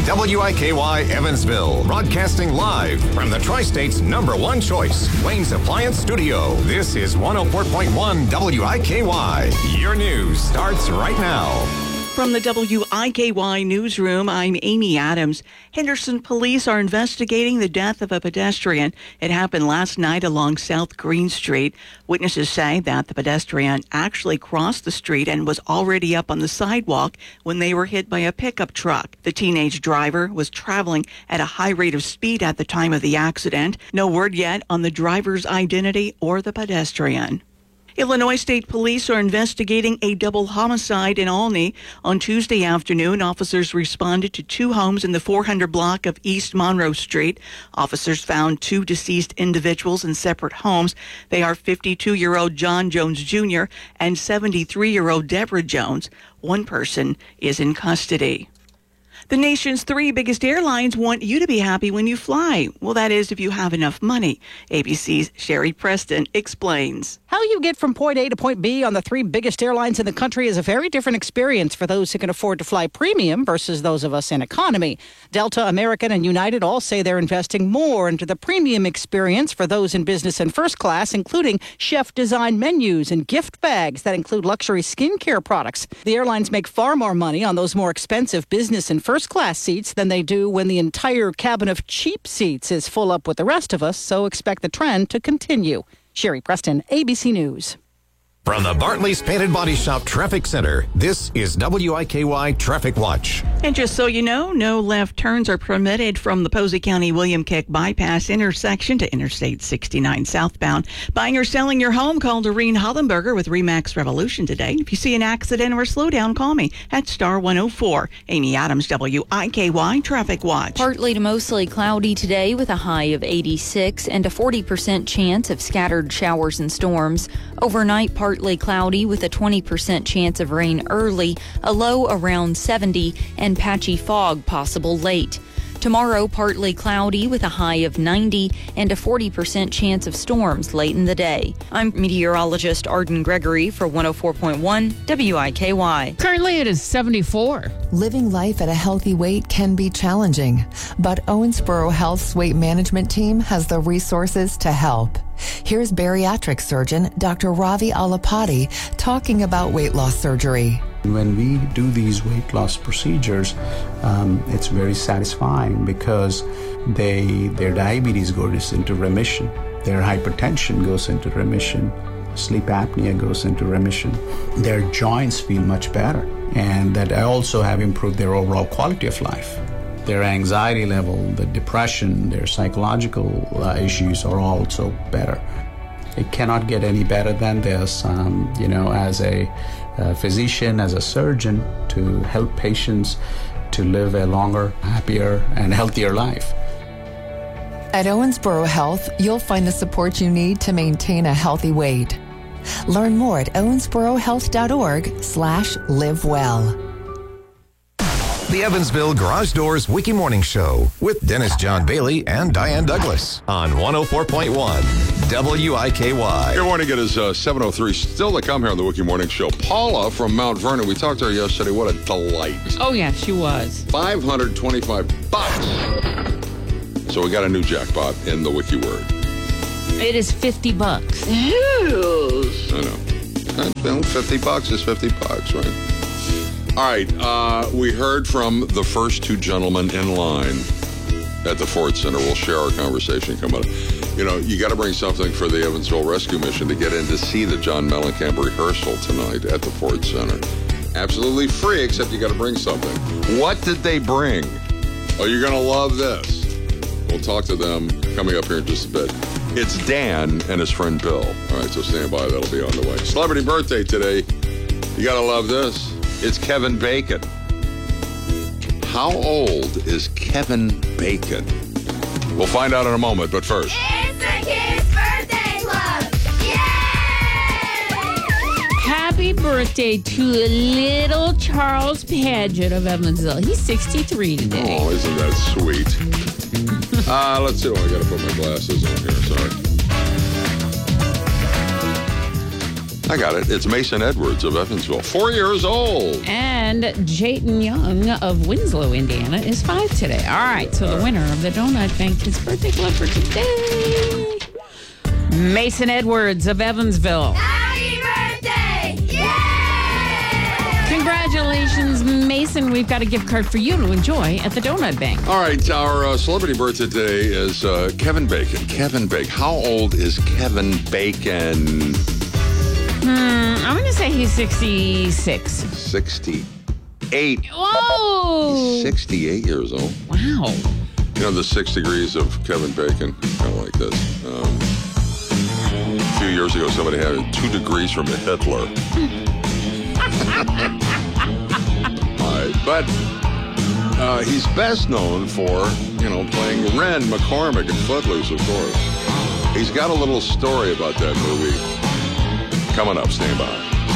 WIKY Evansville, broadcasting live from the Tri-State's #1 choice, Wayne's Appliance Studio. This is 104.1 WIKY. Your news starts right now. From the WIKY newsroom, I'm Amy Adams. Henderson police are investigating the death of a pedestrian. It happened last night along South Green Street. Witnesses say that the pedestrian actually crossed the street and was already up on the sidewalk when they were hit by a pickup truck. The teenage driver was traveling at a high rate of speed at the time of the accident. No word yet on the driver's identity or the pedestrian. Illinois State Police are investigating a double homicide in Olney. On Tuesday afternoon, officers responded to two homes in the 400 block of East Monroe Street. Officers found two deceased individuals in separate homes. They are 52-year-old John Jones Jr. and 73-year-old Deborah Jones. One person is in custody. The nation's three biggest airlines want you to be happy when you fly. Well, that is if you have enough money. ABC's Sherry Preston explains. How you get from point A to point B on the three biggest airlines in the country is a very different experience for those who can afford to fly premium versus those of us in economy. Delta, American, and United all say they're investing more into the premium experience for those in business and first class, including chef-designed menus and gift bags that include luxury skincare products. The airlines make far more money on those more expensive business and first-class seats than they do when the entire cabin of cheap seats is full up with the rest of us, so expect the trend to continue. Sherry Preston, ABC News. From the Bartley's Painted Body Shop Traffic Center, this is WIKY Traffic Watch. And just so you know, no left turns are permitted from the Posey County William Keck Bypass intersection to Interstate 69 southbound. Buying or selling your home, call Doreen Hollenberger with RE/MAX Revolution today. If you see an accident or a slowdown, call me at star 104. Amy Adams, WIKY Traffic Watch. Partly to mostly cloudy today with a high of 86 and a 40% chance of scattered showers and storms. Overnight, partly cloudy with a 20% chance of rain early, a low around 70, and patchy fog possible late. Tomorrow, partly cloudy with a high of 90 and a 40% chance of storms late in the day. I'm meteorologist Arden Gregory for 104.1 WIKY. Currently, it is 74. Living life at a healthy weight can be challenging, but Owensboro Health's weight management team has the resources to help. Here's bariatric surgeon Dr. Ravi Alapati talking about weight loss surgery. When we do these weight loss procedures, it's very satisfying because their diabetes goes into remission, their hypertension goes into remission, sleep apnea goes into remission, their joints feel much better, and that also have improved their overall quality of life. Their anxiety level, the depression, their psychological issues are also better. It cannot get any better than this, as a physician, as a surgeon, to help patients to live a longer, happier, and healthier life. At Owensboro Health, you'll find the support you need to maintain a healthy weight. Learn more at owensborohealth.org/livewell. The Evansville Garage Doors Wiki Morning Show with Dennis John Bailey and Diane Douglas on 104.1 WIKY. Good morning. It is 7:03. Still to come here on the Wiki Morning Show. Paula from Mount Vernon. We talked to her yesterday. What a delight. Oh, yeah, she was. $525. So we got a new jackpot in the Wiki word. It is $50. Yes. I know. $50 is $50, right? All right, we heard from the first two gentlemen in line at the Ford Center. We'll share our conversation coming up. You know, you got to bring something for the Evansville Rescue Mission to get in to see the John Mellencamp rehearsal tonight at the Ford Center. Absolutely free, except you got to bring something. What did they bring? Oh, you're going to love this. We'll talk to them coming up here in just a bit. It's Dan and his friend Bill. All right, so stand by. That'll be on the way. Celebrity birthday today. You got to love this. It's Kevin Bacon. How old is Kevin Bacon? We'll find out in a moment, but first. It's the Kids Birthday Club! Yay! Happy birthday to little Charles Paget of Evansville. He's 63 today. Oh, isn't that sweet? Let's see. I got to put my glasses on here. Sorry. I got it. It's Mason Edwards of Evansville, 4 years old. And Jayton Young of Winslow, Indiana, is 5 today. All right, so the winner of the Donut Bank, his birthday club for today, Mason Edwards of Evansville. Happy birthday! Yay! Congratulations, Mason. We've got a gift card for you to enjoy at the Donut Bank. All right, our celebrity birthday today is Kevin Bacon. Kevin Bacon. How old is Kevin Bacon? I'm going to say he's 66. 68. Whoa! He's 68 years old. Wow. You know, the 6 degrees of Kevin Bacon, kind of like this. A few years ago, somebody had 2 degrees from Hitler. All right, but he's best known for, playing Ren McCormick in Footloose, of course. He's got a little story about that movie. Coming up, stand by.